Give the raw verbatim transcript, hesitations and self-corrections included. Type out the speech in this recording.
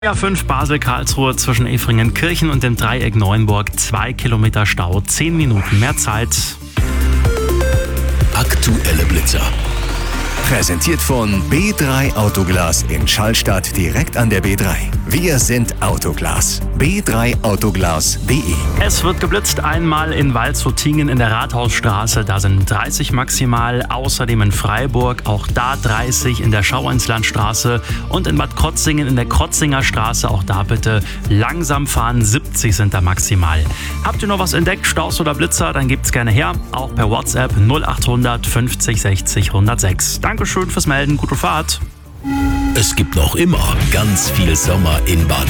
A fünf Basel-Karlsruhe zwischen Efringen-Kirchen und dem Dreieck Neuenburg. Zwei Kilometer Stau, zehn Minuten mehr Zeit. Aktuelle Blitzer. Präsentiert von B drei Autoglas in Schallstadt direkt an der B drei. Wir sind Autoglas. b drei autoglas punkt de. Es wird geblitzt, einmal in Waldshutingen in der Rathausstraße, da sind dreißig maximal. Außerdem in Freiburg, auch da dreißig, in der Schauinslandstraße und in Bad Krotzingen in der Krotzinger Straße, auch da bitte langsam fahren, siebzig sind da maximal. Habt ihr noch was entdeckt, Staus oder Blitzer, dann gebt's gerne her, auch per WhatsApp null achthundert fünfzig sechzig hundertsechs. Dankeschön fürs Melden, gute Fahrt. Es gibt noch immer ganz viel Sommer in Bad